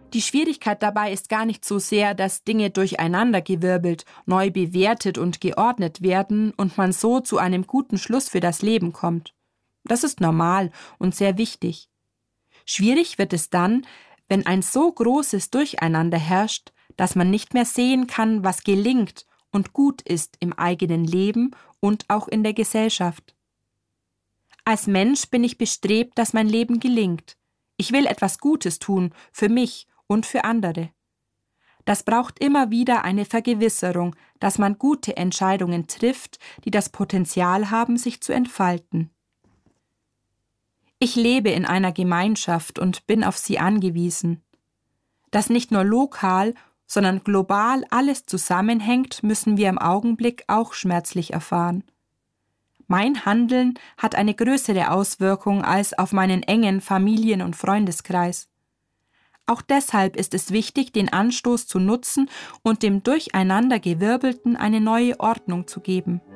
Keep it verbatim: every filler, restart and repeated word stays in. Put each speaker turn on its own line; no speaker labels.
Die Schwierigkeit dabei ist gar nicht so sehr, dass Dinge durcheinandergewirbelt, neu bewertet und geordnet werden und man so zu einem guten Schluss für das Leben kommt. Das ist normal und sehr wichtig. Schwierig wird es dann, wenn ein so großes Durcheinander herrscht, dass man nicht mehr sehen kann, was gelingt und gut ist im eigenen Leben und auch in der Gesellschaft. Als Mensch bin ich bestrebt, dass mein Leben gelingt. Ich will etwas Gutes tun für mich und für andere. Das braucht immer wieder eine Vergewisserung, dass man gute Entscheidungen trifft, die das Potenzial haben, sich zu entfalten. Ich lebe in einer Gemeinschaft und bin auf sie angewiesen. Dass nicht nur lokal, sondern global alles zusammenhängt, müssen wir im Augenblick auch schmerzlich erfahren. Mein Handeln hat eine größere Auswirkung als auf meinen engen Familien- und Freundeskreis. Auch deshalb ist es wichtig, den Anstoß zu nutzen und dem Durcheinandergewirbelten eine neue Ordnung zu geben.